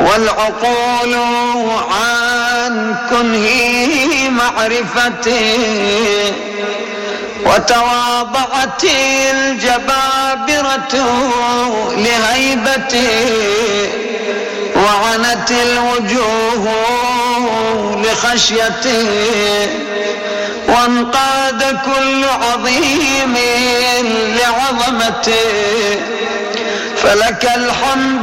والعقول عن كنه معرفتي، وتواضعت الجبابرة لهيبتي، وعنت الوجوه لخشيتي، وانقاد كل عظيم لعظمتي. فلك الحمد